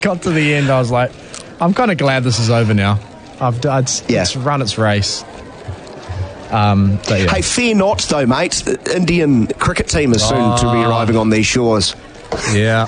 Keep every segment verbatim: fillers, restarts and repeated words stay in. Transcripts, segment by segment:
got to the end, I was like, I'm kind of glad this is over now. I've it's, yeah. it's run its race. Um, but yeah. Hey, fear not, though, mate. The Indian cricket team is soon oh. to be arriving on these shores. Yeah.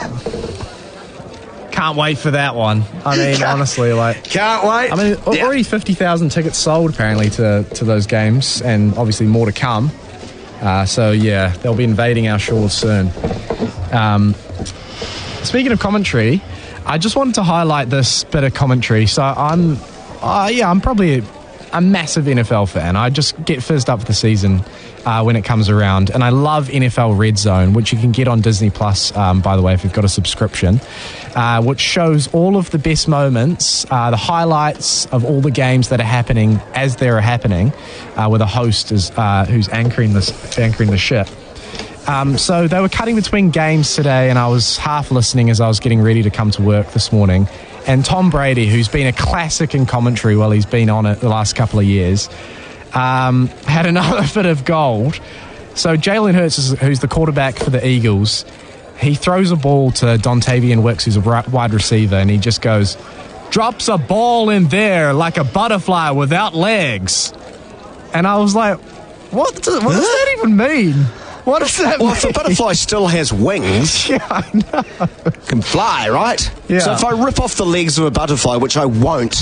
Can't wait for that one. I mean, can't, honestly, like... Can't wait. I mean, yeah. already fifty thousand tickets sold, apparently, to, to those games, and obviously more to come. Uh, so, yeah, they'll be invading our shores soon. Um, speaking of commentary, I just wanted to highlight this bit of commentary. So, I'm... Uh, yeah, I'm probably... A, a massive N F L fan. I just get fizzed up for the season uh, when it comes around, and I love N F L Red Zone, which you can get on Disney Plus, um, by the way, if you've got a subscription, uh, which shows all of the best moments, uh, the highlights of all the games that are happening as they're happening, uh, with a host is, uh, who's anchoring this anchoring the ship. Um, so they were cutting between games today, and I was half listening as I was getting ready to come to work this morning. And Tom Brady, who's been a classic in commentary while he's been on it the last couple of years, um, had another bit of gold. So Jalen Hurts, is, who's the quarterback for the Eagles, he throws a ball to Dontavian Wicks, who's a wide receiver, and he just goes, drops a ball in there like a butterfly without legs. And I was like, what does, what does that even mean? What does that well, mean? if the butterfly still has wings, yeah, I know. Can fly, right? Yeah. So if I rip off the legs of a butterfly, which I won't,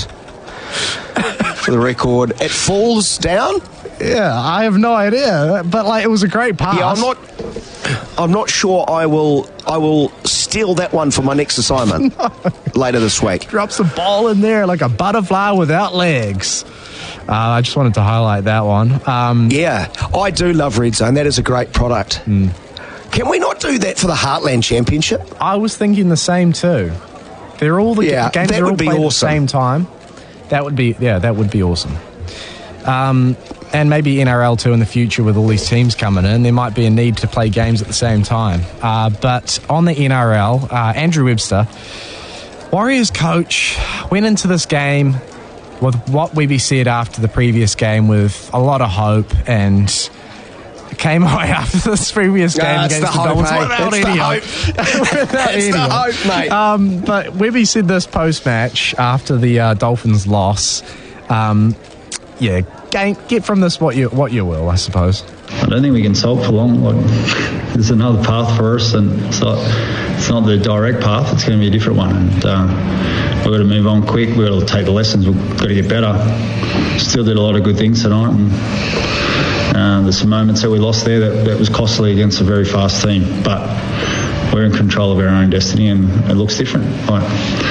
for the record, it falls down? Yeah, I have no idea. But, like, it was a great pass. Yeah, I'm not... I'm not sure I will I will steal that one for my next assignment no. later this week. Drops the ball in there like a butterfly without legs. Uh, I just wanted to highlight that one. Um, yeah, I do love Red Zone. That is a great product. Mm. Can we not do that for the Heartland Championship? I was thinking the same too. They're all the yeah, games that are would all be played awesome. at the same time. That would be yeah, that would be awesome. Um, and maybe N R L too in the future with all these teams coming in. There might be a need to play games at the same time. Uh, but on the N R L, uh, Andrew Webster, Warriors coach, went into this game with what we said after the previous game with a lot of hope, and came away after this previous game uh, against the, the hope, Dolphins mate. without it's any the hope. hope. without it's any the hope. hope, mate. Um, but Webby said this post-match after the uh, Dolphins loss. Um, yeah, gain, get from this what you what you will, I suppose. I don't think we can sulk for long. Like, there's another path for us, and it's not, it's not the direct path. It's going to be a different one, and uh, we've got to move on quick. We've got to take the lessons. We've got to get better. Still did a lot of good things tonight, and uh, there's some moments that we lost there that, that was costly against a very fast team. But we're in control of our own destiny, and it looks different. Like,